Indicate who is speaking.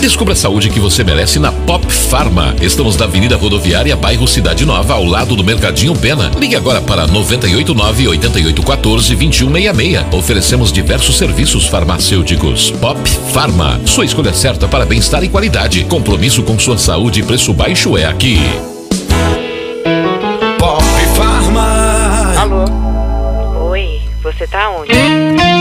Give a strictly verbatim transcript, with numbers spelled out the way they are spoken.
Speaker 1: Descubra a saúde que você merece na Pop Pharma. Estamos na Avenida Rodoviária, bairro Cidade Nova, ao lado do Mercadinho Pena. Ligue agora para nove oito nove, oito oito um quatro, dois um seis seis. Oferecemos diversos serviços farmacêuticos. Pop Pharma, sua escolha certa para bem-estar e qualidade. Compromisso com sua saúde e preço baixo é aqui.
Speaker 2: Pop Pharma.
Speaker 3: Alô? Oi, você tá onde?